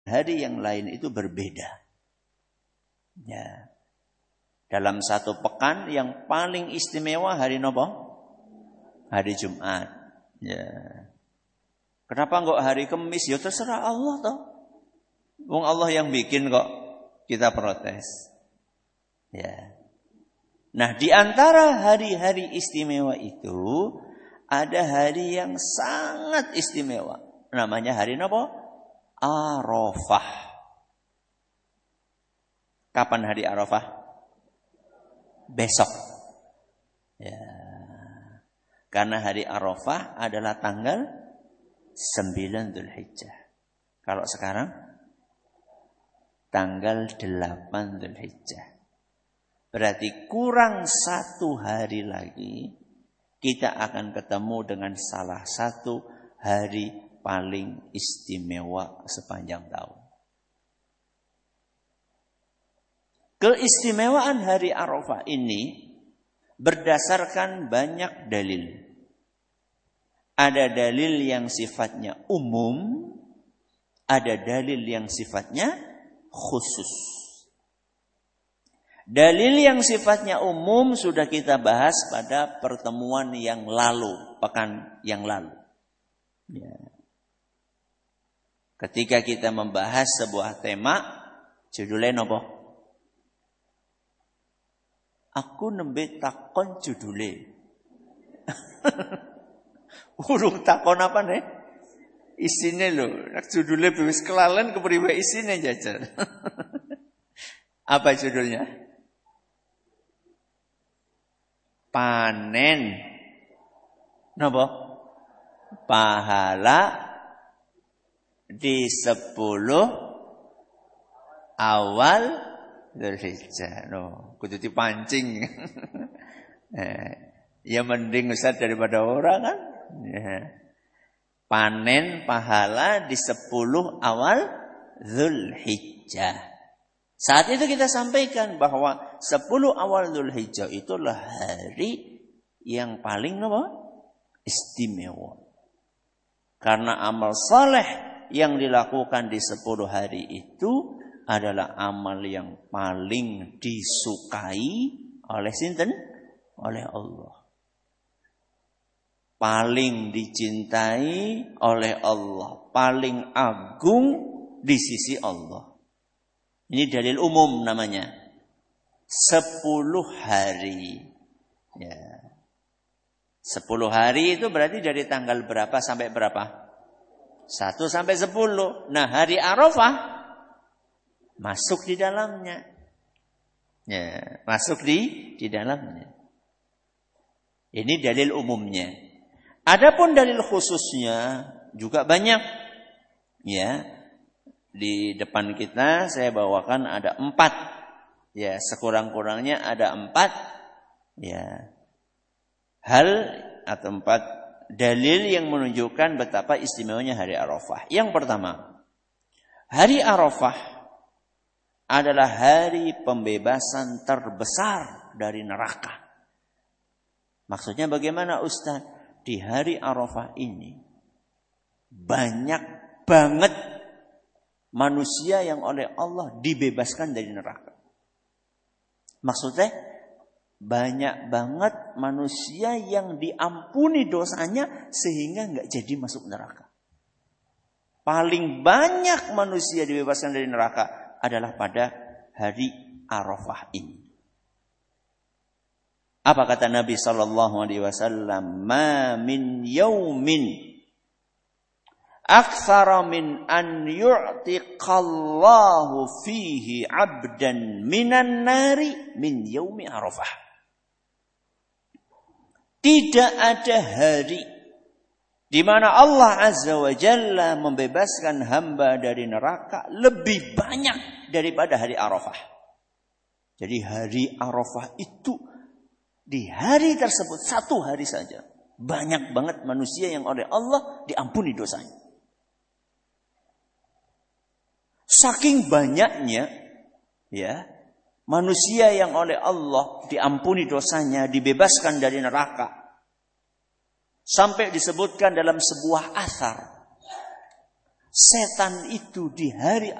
hari yang lain itu berbeda. Ya. Dalam satu pekan yang paling istimewa hari nopo? Hari Jumat. Ya. Kenapa enggak hari Kamis? Ya terserah Allah toh. Wong Allah yang bikin kok kita protes. Ya. Nah, di antara hari-hari istimewa itu ada hari yang sangat istimewa. Namanya hari apa? Arafah. Kapan hari Arafah? Besok. Ya. Karena hari Arafah adalah tanggal 9 Dzulhijjah. Kalau sekarang tanggal 8 Dzulhijjah. Berarti kurang 1 hari lagi kita akan ketemu dengan salah satu hari paling istimewa sepanjang tahun. Keistimewaan hari Arafah ini berdasarkan banyak dalil. Ada dalil yang sifatnya umum, ada dalil yang sifatnya khusus. Dalil yang sifatnya umum sudah kita bahas pada pertemuan yang lalu, pekan yang lalu. Ya. Ketika kita membahas sebuah tema, judulnya apa? Aku nembe takon judulnya. Urung takon apa nih? Isine lho, judulnya bebas kelalen kepriwe isine jajal. Apa judulnya? Panen napa? Pahala di 10 awal Dzulhijjah. No, kudu dipancing. Ya mending Ustaz daripada orang kan. Ya. Panen pahala di 10 awal Dzulhijjah. Saat itu kita sampaikan bahwa 10 awal Dzulhijjah itulah hari yang paling istimewa. Karena amal saleh yang dilakukan di 10 hari itu adalah amal yang paling disukai oleh sinten? Oleh Allah. Paling dicintai oleh Allah. Paling agung di sisi Allah. Ini dalil umum namanya. 10 hari. Ya. 10 hari itu berarti dari tanggal berapa sampai berapa? 1 sampai 10. Nah, hari Arafah masuk di dalamnya. Ya, masuk di dalamnya. Ini dalil umumnya. Adapun dalil khususnya juga banyak. Ya. Di depan kita saya bawakan ada 4. Ya, sekurang-kurangnya ada 4 ya. Hal atau 4 dalil yang menunjukkan betapa istimewanya hari Arafah. Yang pertama, hari Arafah adalah hari pembebasan terbesar dari neraka. Maksudnya bagaimana Ustaz? Di hari Arafah ini banyak banget manusia yang oleh Allah dibebaskan dari neraka. Maksudnya banyak banget manusia yang diampuni dosanya sehingga enggak jadi masuk neraka. Paling banyak manusia dibebaskan dari neraka adalah pada hari Arafah ini. Apa kata Nabi SAW? Ma min yaumin aktsara min an yu'tiqallahu fihi 'abdan minan nari min yaumi Arafah. Tidak ada hari di mana Allah Azza wa Jalla membebaskan hamba dari neraka lebih banyak daripada hari Arafah. Jadi hari Arafah itu di hari tersebut 1 hari saja banyak banget manusia yang oleh Allah diampuni dosanya. Saking banyaknya ya manusia yang oleh Allah diampuni dosanya, dibebaskan dari neraka. Sampai disebutkan dalam sebuah athar setan itu di hari